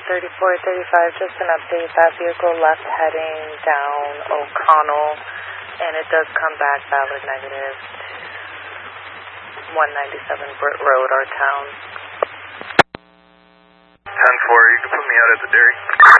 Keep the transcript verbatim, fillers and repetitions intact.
thirty-four thirty-five, just an update. That vehicle left heading down O'Connell, and it does come back valid negative. one ninety-seven Britt Road, our town. ten four, you can put me out at the dairy.